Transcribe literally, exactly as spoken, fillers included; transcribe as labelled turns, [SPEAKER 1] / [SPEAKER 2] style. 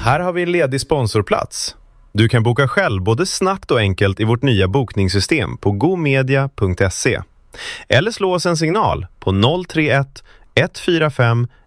[SPEAKER 1] Här har vi en ledig sponsorplats. Du kan boka själv både snabbt och enkelt i vårt nya bokningssystem på gomedia punkt se. Eller slå oss en signal på noll tre ett ett fyra fem